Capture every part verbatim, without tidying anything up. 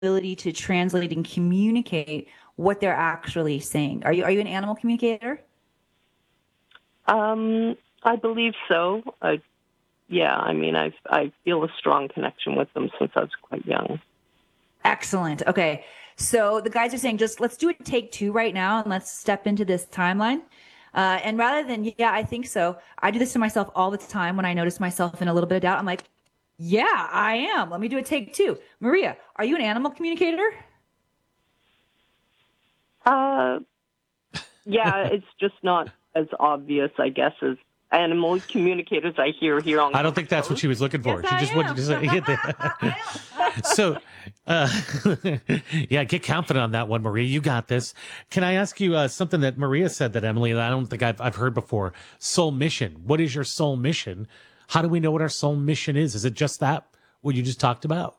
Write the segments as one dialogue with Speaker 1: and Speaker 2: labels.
Speaker 1: ability to translate and communicate what they're actually saying. Are you are you an animal communicator?
Speaker 2: Um, I believe so. I, yeah, I mean, I I feel a strong connection with them since I was quite young.
Speaker 1: Excellent. Okay. So the guys are saying just let's do a take two right now and let's step into this timeline. Uh, and rather than, yeah, I think so, I do this to myself all the time when I notice myself in a little bit of doubt. I'm like, yeah, I am. Let me do a take two. Maria, are you an animal communicator?
Speaker 2: Uh, yeah, it's just not as obvious, I guess, as animal communicators I hear here on
Speaker 3: I
Speaker 2: the
Speaker 3: don't
Speaker 2: West
Speaker 3: think that's what
Speaker 2: Coast.
Speaker 3: she was looking for.
Speaker 1: Yes,
Speaker 3: She
Speaker 1: I
Speaker 3: just wanted
Speaker 1: am.
Speaker 3: to say, hit that. So, uh, yeah, get confident on that one, Maria. You got this. Can I ask you uh, something that Maria said that Emily, that I don't think I've, I've heard before? Soul mission. What is your soul mission? How do we know what our soul mission is? Is it just that, what you just talked about?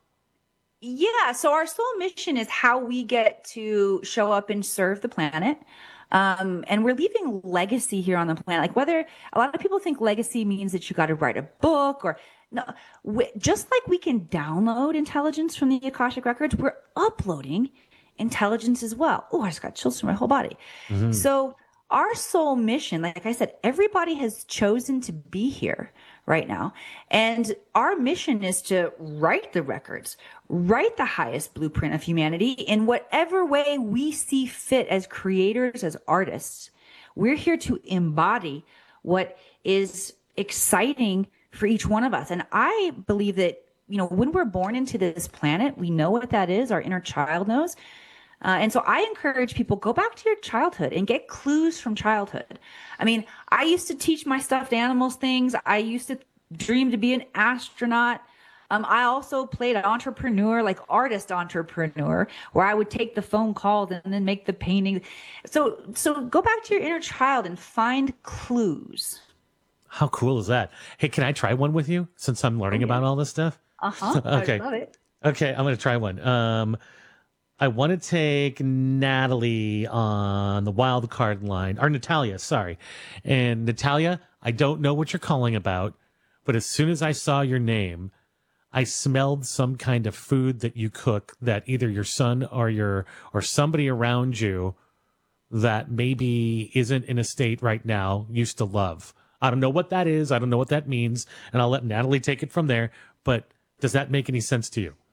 Speaker 1: Yeah, so our soul mission is how we get to show up and serve the planet. Um, and we're leaving legacy here on the planet. Like whether a lot of people think legacy means that you got to write a book or no, we, just like we can download intelligence from the Akashic records, we're uploading intelligence as well. Oh, I just got chills through my whole body.
Speaker 3: Mm-hmm.
Speaker 1: So our soul mission, like I said, everybody has chosen to be here right now. And our mission is to write the records, write the highest blueprint of humanity in whatever way we see fit as creators, as artists. We're here to embody what is exciting for each one of us. And I believe that, you know, when we're born into this planet, we know what that is. Our inner child knows. Uh, and so I encourage people, go back to your childhood and get clues from childhood. I mean, I used to teach my stuffed animals things. I used to dream to be an astronaut. Um, I also played an entrepreneur, like artist entrepreneur, where I would take the phone calls and then make the painting. So, so go back to your inner child and find clues.
Speaker 3: How cool is that? Hey, can I try one with you since I'm learning
Speaker 1: Oh, yeah.
Speaker 3: about all this stuff?
Speaker 1: Uh-huh.
Speaker 3: Okay.
Speaker 1: I love it.
Speaker 3: Okay, I'm going to try one. Um, I want to take Natalie on the wild card line, or Natalia, sorry. And Natalia, I don't know what you're calling about, but as soon as I saw your name, I smelled some kind of food that you cook that either your son or your or somebody around you that maybe isn't in a state right now used to love. I don't know what that is. I don't know what that means, and I'll let Natalie take it from there. But does that make any sense to you?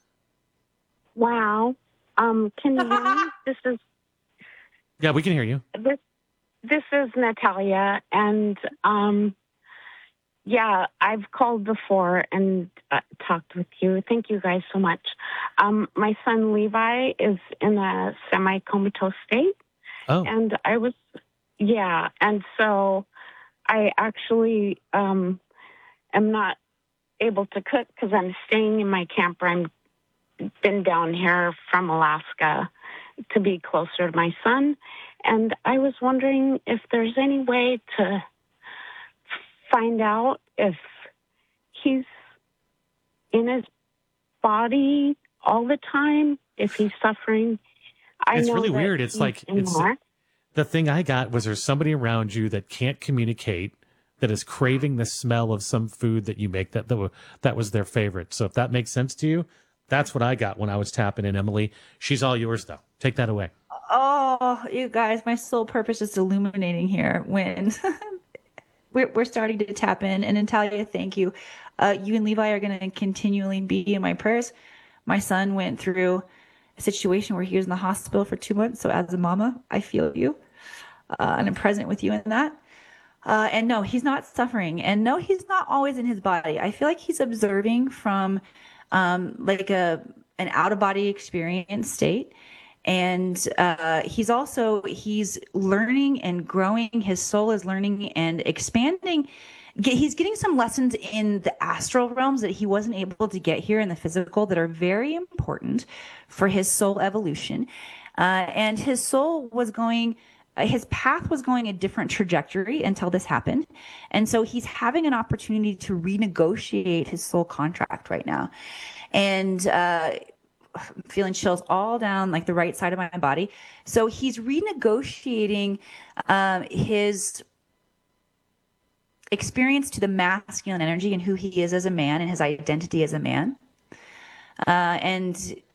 Speaker 4: Wow. Um, can you hear me? This is
Speaker 3: Yeah, we can hear you.
Speaker 4: this this is Natalia, and um, yeah, I've called before and uh, talked with you. Thank you guys so much. Um, my son Levi is in a semi-comatose state,
Speaker 3: Oh,
Speaker 4: and I was, yeah, and so I actually um, am not able to cook because I'm staying in my camper. I'm been down here from Alaska to be closer to my son. And I was wondering if there's any way to find out if he's in his body all the time, if he's suffering. I
Speaker 3: it's
Speaker 4: know
Speaker 3: really
Speaker 4: that
Speaker 3: weird. It's
Speaker 4: he's
Speaker 3: like
Speaker 4: in
Speaker 3: it's
Speaker 4: there.
Speaker 3: the thing I got was there's somebody around you that can't communicate, that is craving the smell of some food that you make that that, wa- that was their favorite. So if that makes sense to you, that's what I got when I was tapping in. Emily, she's all yours though. Take that away.
Speaker 1: Oh, you guys, my sole purpose is illuminating here when we're, we're starting to tap in. And Natalia, thank you. Uh, you and Levi are going to continually be in my prayers. My son went through a situation where he was in the hospital for two months. So as a mama, I feel you. Uh, and I'm present with you in that. Uh, and no, he's not suffering. And no, he's not always in his body. I feel like he's observing from um, like a an out of body experience state. And uh, he's also he's learning and growing. His soul is learning and expanding. Get, he's getting some lessons in the astral realms that he wasn't able to get here in the physical that are very important for his soul evolution. Uh, and his soul was going uh, his path was going a different trajectory until this happened. And so he's having an opportunity to renegotiate his soul contract right now. And uh, feeling chills all down like the right side of my body. So he's renegotiating um, his experience to the masculine energy and who he is as a man and his identity as a man. Uh, and